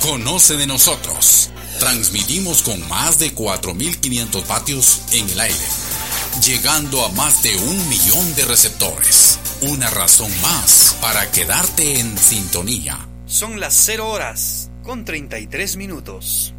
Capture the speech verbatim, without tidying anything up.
Conoce de nosotros. Transmitimos con más de cuatro mil quinientos vatios en el aire, llegando a más de un millón de receptores. Una razón más para quedarte en sintonía. Son las cero horas con treinta y tres minutos.